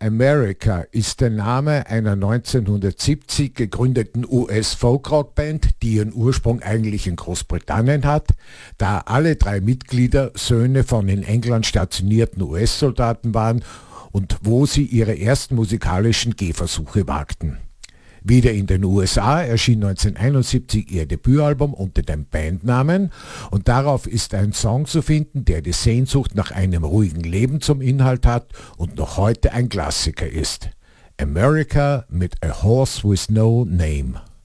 America ist der Name einer 1970 gegründeten US-Folk-Rock-Band, die ihren Ursprung eigentlich in Großbritannien hat, da alle 3 Mitglieder Söhne von in England stationierten US-Soldaten waren und wo sie ihre ersten musikalischen Gehversuche wagten. Wieder in den USA erschien 1971 ihr Debütalbum unter dem Bandnamen und darauf ist ein Song zu finden, der die Sehnsucht nach einem ruhigen Leben zum Inhalt hat und noch heute ein Klassiker ist. America mit A Horse with No Name.